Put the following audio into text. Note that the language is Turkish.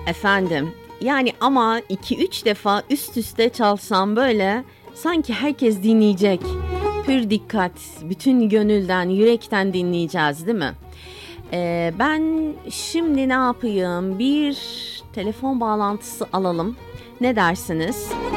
Efendim, yani ama 2-3 defa üst üste çalsam böyle sanki herkes dinleyecek. Pür dikkat, bütün gönülden, yürekten dinleyeceğiz değil mi? Ben şimdi ne yapayım? Bir telefon bağlantısı alalım. Ne dersiniz?